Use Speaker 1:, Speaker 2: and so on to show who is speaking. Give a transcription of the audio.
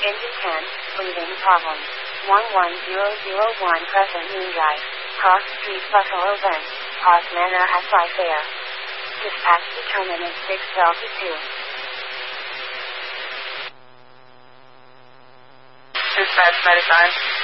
Speaker 1: Engine 10, breathing problems. 11001 Crescent Moon Drive. Cross Street Buffalo Glen. Park Manor at Fly Fair. Dispatch determinant 6 Delta 2.
Speaker 2: Dispatch 95.